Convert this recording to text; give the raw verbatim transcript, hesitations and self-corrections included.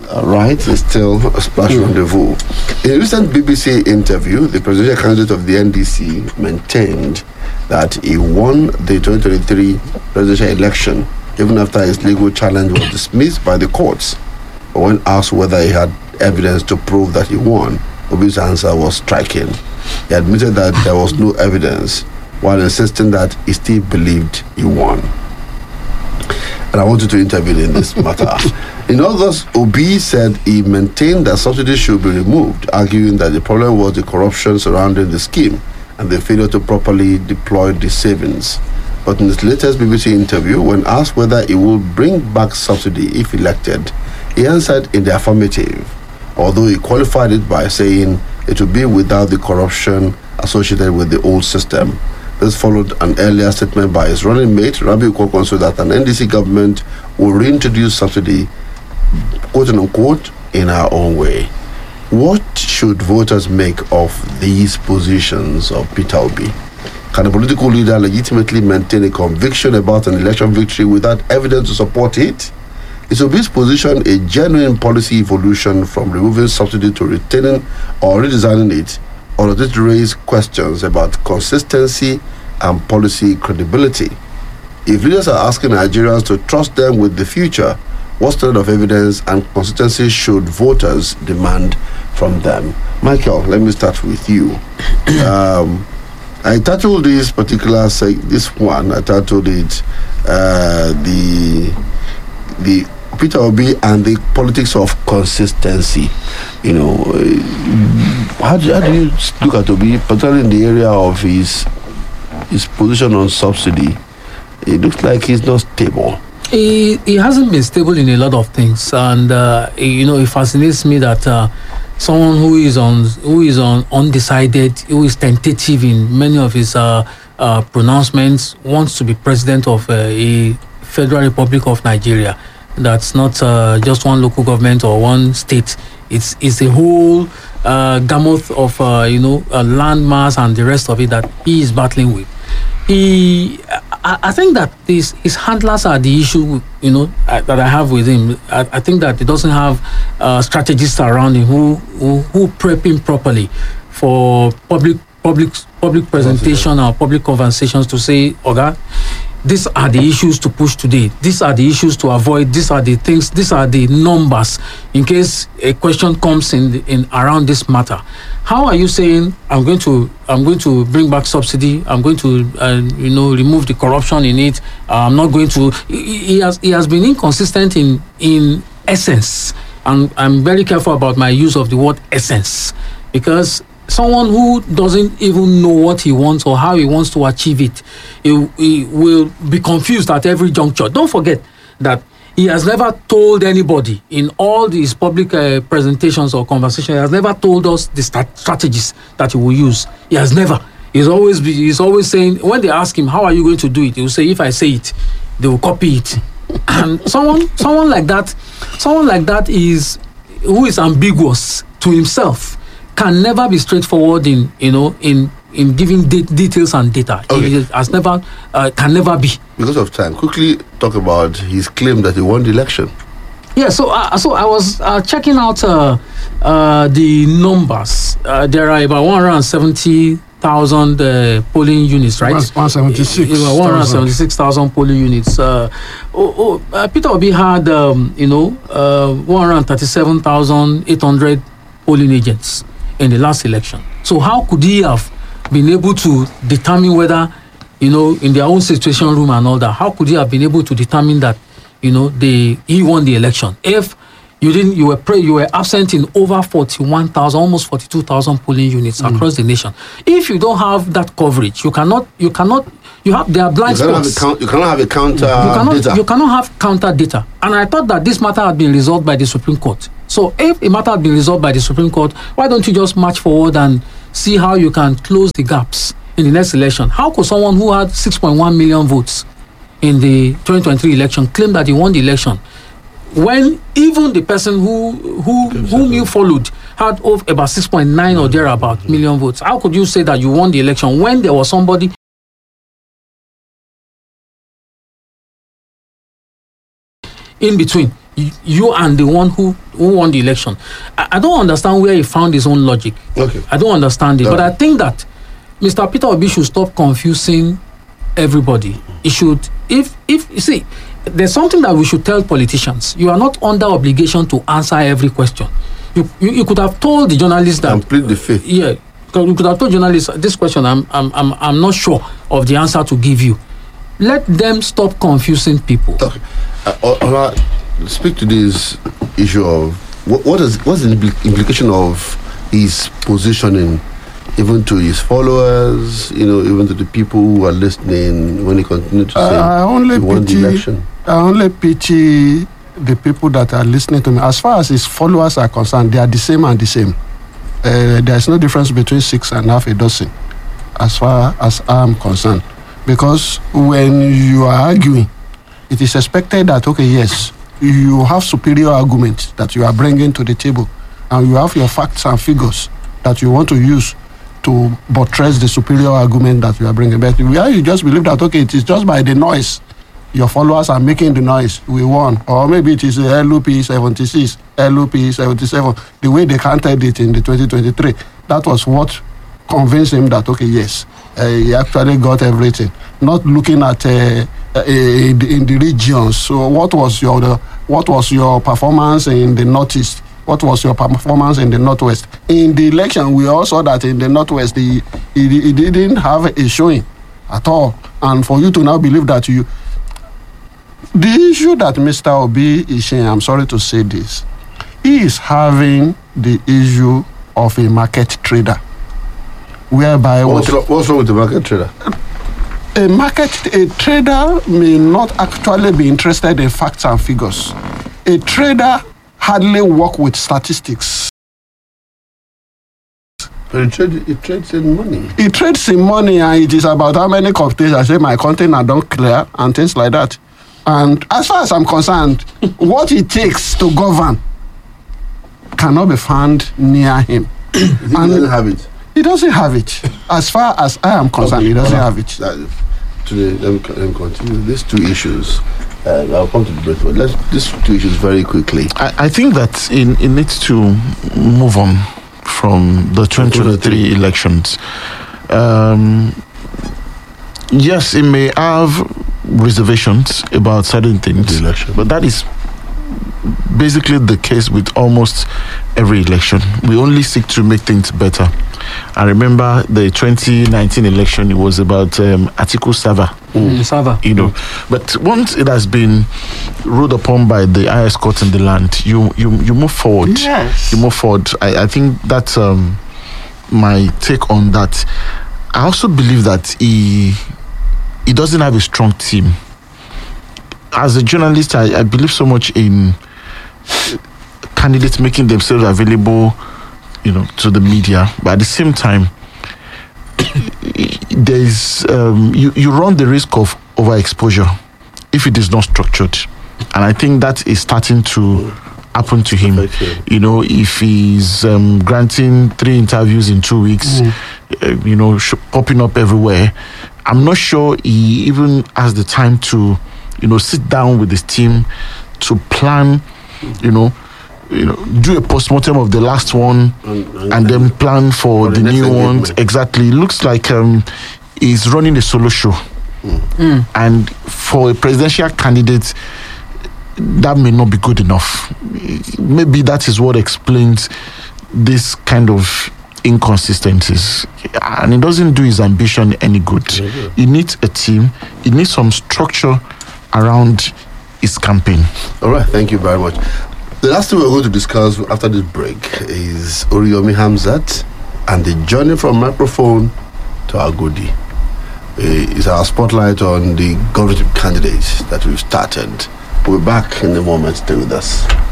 All right, it's still a Splash mm. Rendezvous. In a recent B B C interview, the presidential candidate of the N D C maintained that he won the twenty twenty-three presidential election even after his legal challenge was dismissed by the courts. But when asked whether he had evidence to prove that he won, Obi's answer was striking. He admitted that there was no evidence, while insisting that he still believed he won. And I want you to intervene in this matter. In August, Obi said he maintained that subsidy should be removed, arguing that the problem was the corruption surrounding the scheme and the failure to properly deploy the savings. But in his latest B B C interview, when asked whether he will bring back subsidy if elected, he answered in the affirmative, although he qualified it by saying it would be without the corruption associated with the old system. This followed an earlier statement by his running mate, Rabiu Kwankwaso, that an N D C government will reintroduce subsidy, quote unquote, in our own way. What should voters make of these positions of Peter Obi? Can a political leader legitimately maintain a conviction about an election victory without evidence to support it? Is Obi's position a genuine policy evolution from removing subsidy to retaining or redesigning it, or does it raise questions about consistency and policy credibility? If leaders are asking Nigerians to trust them with the future, what standard of evidence and consistency should voters demand from them? Michael, let me start with you. Um, I titled this particular seg- this one. I titled it uh, the the Peter Obi and the politics of consistency. You know, how do, how do you look at Obi, particularly in the area of his his position on subsidy? It looks like he's not stable. He, he hasn't been stable in a lot of things, and uh, you know, it fascinates me that uh, someone who is on who is on undecided, who is tentative in many of his uh, uh, pronouncements, wants to be president of uh, a Federal Republic of Nigeria. That's not uh, just one local government or one state. It's it's a whole uh, gamut of uh, you know uh, landmass and the rest of it that he is battling with. He, I, I think that this, his handlers are the issue, you know, I, that I have with him. I, I think that he doesn't have uh, strategists around him who, who who prep him properly for public public public presentation or public conversations to say, okay, these are the issues to push today. These are the issues to avoid. These are the things. These are the numbers in case a question comes in the, in around this matter. How are you saying I'm going to I'm going to bring back subsidy? I'm going to uh, you know remove the corruption in it. Uh, I'm not going to. He, he has he has been inconsistent in in essence, and I'm very careful about my use of the word essence, because someone who doesn't even know what he wants or how he wants to achieve it, he, he will be confused at every juncture. Don't forget that he has never told anybody in all these public uh, presentations or conversations, he has never told us the stat- strategies that he will use. He has never. He's always be, he's always saying, when they ask him, how are you going to do it? He will say, if I say it, they will copy it. And someone someone like that, someone like that is, who is ambiguous to himself, can never be straightforward in, you know, in in giving de- details and data. Okay. It has never, uh, can never be. Because of time, quickly talk about his claim that he won the election. Yeah, so uh, so I was uh, checking out uh, uh, the numbers. Uh, there are about one hundred seventy thousand uh, polling units, right? one hundred seventy-six Uh, one hundred seventy-six thousand polling units. Uh, oh, oh, uh, Peter Obi had, um, you know, uh, one hundred thirty-seven thousand eight hundred polling agents in the last election. So how could he have been able to determine whether, you know, in their own situation room and all that, how could he have been able to determine that, you know, they he won the election if you didn't, you were pre, you were absent in over forty-one thousand, almost forty-two thousand polling units mm. across the nation. If you don't have that coverage, you cannot, you cannot, you have there are blind you cannot spots. Have a count, you cannot have a counter you cannot, data. You cannot have counter data. And I thought that this matter had been resolved by the Supreme Court. So if a matter had been resolved by the Supreme Court, why don't you just march forward and see how you can close the gaps in the next election? How could someone who had six point one million votes in the twenty twenty-three election claim that he won the election, when even the person who who whom you followed had over about six point nine or thereabout mm-hmm. million votes? How could you say that you won the election when there was somebody in between? y- you and the one who, who won the election. I, I don't understand where he found his own logic. Okay. I don't understand it. No. But I think that Mister Peter Obi should stop confusing everybody. He should, if, if, you see, there's something that we should tell politicians. You are not under obligation to answer every question. You, you, you could have told the journalists that. Complete the faith. Yeah. You could have told journalists this question. I'm, I'm, I'm, I'm not sure of the answer to give you. Let them stop confusing people. Okay. Uh, all right. Speak to this issue of what, what is what's the impl- implication of his positioning, even to his followers, you know, even to the people who are listening when he continues to say Uh, I only he won the pity. election. I only pity the people that are listening to me. As far as his followers are concerned, they are the same and the same. Uh, there is no difference between six and half a dozen, as far as I am concerned. Because when you are arguing, it is expected that, okay, yes, you have superior arguments that you are bringing to the table, and you have your facts and figures that you want to use to buttress the superior argument that you are bringing. But where you just believe that, okay, it is just by the noise, your followers are making the noise, we won. Or maybe it is a L O P seventy-six, L O P seventy-seven, the way they counted it in the twenty twenty-three. That was what convinced him that, okay, yes, uh, he actually got everything. Not looking at uh, uh, in, the, in the regions. So what was your the, what was your performance in the Northeast? What was your performance in the Northwest? In the election, we also saw that in the Northwest, he, he, he didn't have a showing at all. And for you to now believe that you... The issue that Mister Obi is saying, I'm sorry to say this, he is having the issue of a market trader, whereby... What's, what, wrong- what's wrong with the market trader? a market a trader may not actually be interested in facts and figures. A trader hardly work with statistics. But it trades, it trades in money. He trades in money, and it is about how many containers. I say my container don't clear and things like that. And as far as I'm concerned, what it takes to govern cannot be found near him. He doesn't have it. He doesn't have it. As far as I am concerned, he doesn't have it. That, today, let me, let me continue. These two issues, uh, I'll come to the break, but let's these two issues very quickly. I, I think that it, it needs to move on from the twenty twenty-three elections. Um, yes, it may have reservations about certain things, The election. but that is basically the case with almost every election. We only seek to make things better. I remember the twenty nineteen election, it was about um, Atiku Sava. Mm. Sava. You know, but once it has been ruled upon by the highest court in the land, you you you move forward. Yes. You move forward. I, I think that's um, my take on that. I also believe that he he doesn't have a strong team. As a journalist, I, I believe so much in candidates making themselves available, you know, to the media. But at the same time, there's um, you, you run the risk of overexposure if it is not structured, and I think that is starting to happen to him. Okay. You know, if he's um, granting three interviews in two weeks, uh, you know, sh- popping up everywhere, I'm not sure he even has the time to, you know, sit down with his team to plan, you know, you know, do a postmortem of the last one And, and, and then plan for, For the the, next new one. engagement. Exactly. It looks like um, he's running a solo show. And for a presidential candidate, that may not be good enough. Maybe that is what explains this kind of inconsistencies. And it doesn't do his ambition any good. He needs a team, he needs some structure around his campaign. all right, thank you very much. The last thing we're going to discuss after this break is Oriyomi Hamzat and the journey from microphone to Agodi. Uh, it's our spotlight on the governorship candidates that we've started. We'll be back in a moment. Stay with us.